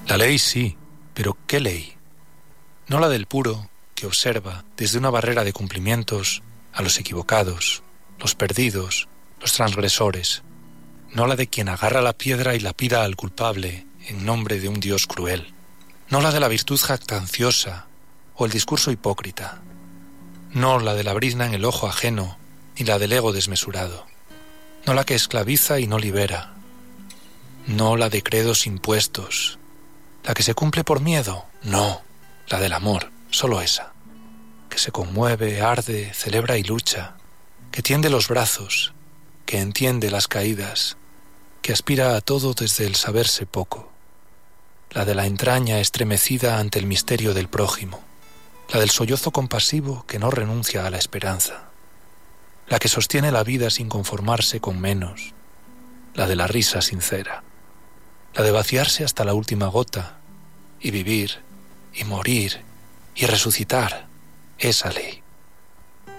La ley sí, pero ¿qué ley? No la del puro que observa desde una barrera de cumplimientos a los equivocados, los perdidos, los transgresores. No la de quien agarra la piedra y lapida al culpable en nombre de un Dios cruel. No la de la virtud jactanciosa o el discurso hipócrita. No la de la brizna en el ojo ajeno ni la del ego desmesurado. No la que esclaviza y no libera. No la de credos impuestos. La que se cumple por miedo. No, la del amor, solo esa. Que se conmueve, arde, celebra y lucha. Que tiende los brazos, que entiende las caídas, que aspira a todo desde el saberse poco. La de la entraña estremecida ante el misterio del prójimo. La del sollozo compasivo que no renuncia a la esperanza. La que sostiene la vida sin conformarse con menos. La de la risa sincera. La de vaciarse hasta la última gota y vivir y morir y resucitar. Esa ley.